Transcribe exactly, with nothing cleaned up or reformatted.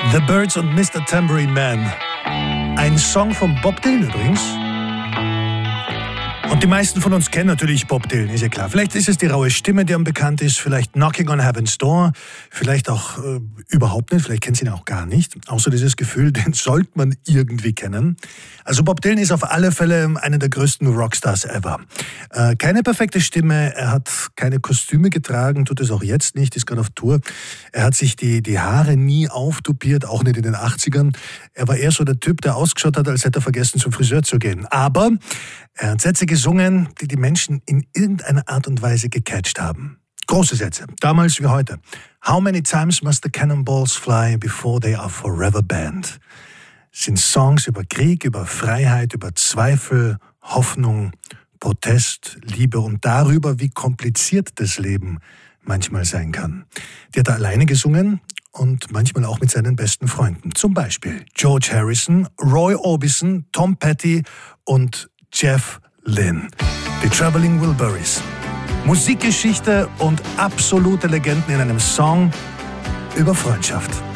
The Byrds und Mister Tambourine Man. Ein Song von Bob Dylan übrigens. Und die meisten von uns kennen natürlich Bob Dylan, ist ja klar. Vielleicht ist es die raue Stimme, die ihm bekannt ist, vielleicht Knocking on Heaven's Door, vielleicht auch äh, überhaupt nicht, vielleicht kennt sie ihn auch gar nicht. Außer dieses Gefühl, den sollte man irgendwie kennen. Also Bob Dylan ist auf alle Fälle einer der größten Rockstars ever. Äh, keine perfekte Stimme, er hat keine Kostüme getragen, tut es auch jetzt nicht, ist gerade auf Tour. Er hat sich die, die Haare nie auftupiert, auch nicht in den achtzigern. Er war eher so der Typ, der ausgeschaut hat, als hätte er vergessen, zum Friseur zu gehen. Aber er hat Sätze gesungen, die die Menschen in irgendeiner Art und Weise gecatcht haben. Große Sätze, damals wie heute. How many times must the cannonballs fly before they are forever banned? Sind Songs über Krieg, über Freiheit, über Zweifel, Hoffnung, Protest, Liebe und darüber, wie kompliziert das Leben manchmal sein kann. Die hat er alleine gesungen und manchmal auch mit seinen besten Freunden. Zum Beispiel George Harrison, Roy Orbison, Tom Petty und Jeff Lynne. Die Traveling Wilburys. Musikgeschichte und absolute Legenden in einem Song über Freundschaft.